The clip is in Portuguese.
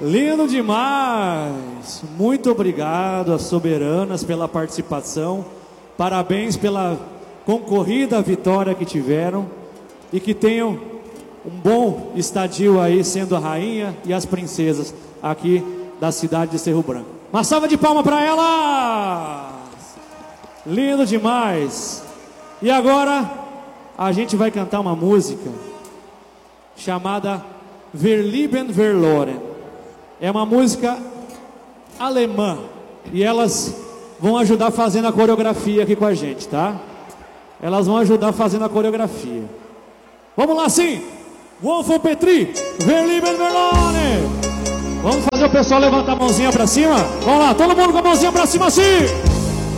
Lindo demais! Muito obrigado às soberanas pela participação. Parabéns pela concorrida vitória que tiveram. E que tenham um bom estadio aí, sendo a rainha e as princesas aqui da cidade de Cerro Branco. Uma salva de palmas para elas! Lindo demais! E agora a gente vai cantar uma música chamada Verlieben Verloren. É uma música alemã e elas vão ajudar fazendo a coreografia aqui com a gente, tá? Elas vão ajudar fazendo a coreografia. Vamos lá sim! Wolf Petri, Verlieben Verloren. Vamos fazer o pessoal levantar a mãozinha pra cima? Vamos lá, todo mundo com a mãozinha pra cima assim!